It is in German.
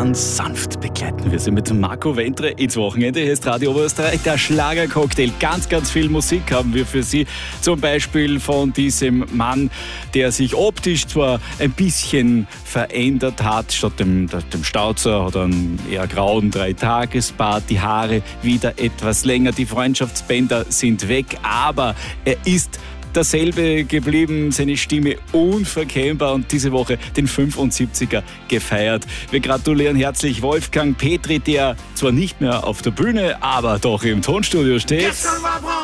ganz sanft begleiten wir Sie mit Marco Wentre ins Wochenende. Hier ist Radio Oberösterreich, der Schlagercocktail. Ganz, ganz viel Musik haben wir für Sie. Zum Beispiel von diesem Mann, der sich optisch zwar ein bisschen verändert hat. Statt dem Stauzer hat er einen eher grauen 3-Tages-Bart, die Haare wieder etwas länger, die Freundschaftsbänder sind weg, aber er ist dasselbe geblieben, seine Stimme unverkennbar und diese Woche den 75er gefeiert. Wir gratulieren herzlich Wolfgang Petri, der zwar nicht mehr auf der Bühne, aber doch im Tonstudio steht.